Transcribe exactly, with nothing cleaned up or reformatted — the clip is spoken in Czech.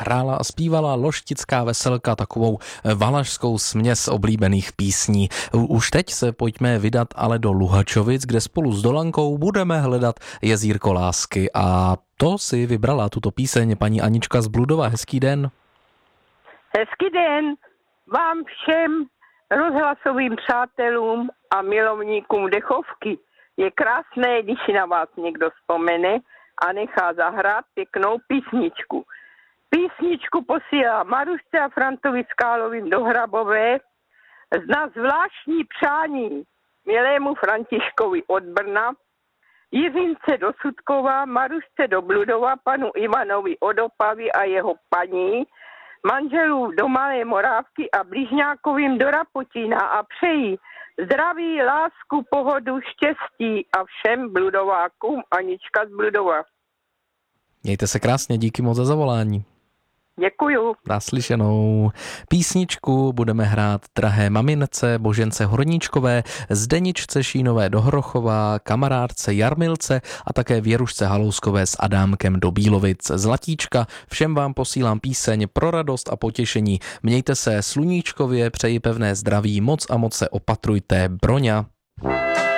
hrála a zpívala Loštická veselka, takovou valašskou směs oblíbených písní. Už teď se pojďme vydat ale do Luhačovic, kde spolu s Dolankou budeme hledat jezírko lásky. A to si vybrala tuto píseň paní Anička z Bludova. Hezký den. Hezký den vám všem rozhlasovým přátelům a milovníkům dechovky. Je krásné, když si na vás někdo vzpomene a nechá zahrát pěknou písničku. Písničku posílá Marušce a Frantovi Skálovým do Hrabové na zvláštní přání milému Františkovi od Brna, Jiřince do Sudkova, Marušce do Bludova, panu Ivanovi od Opavy a jeho paní, manželů do Malé Morávky a bližňákovým do Rapotína a přejí zdraví, lásku, pohodu, štěstí a všem bludovákům. Anička z Bludova. Mějte se krásně, díky moc za zavolání. Děkuju. Naslyšenou. Písničku budeme hrát drahé mamince Božence Horníčkové, Zdeničce Šínové do Hrochova, kamarádce Jarmilce a také Věrušce Halouskové s Adámkem do Bílovic. Zlatíčka, všem vám posílám píseň pro radost a potěšení. Mějte se sluníčkově, přeji pevné zdraví, moc a moc se opatrujte. Broňa.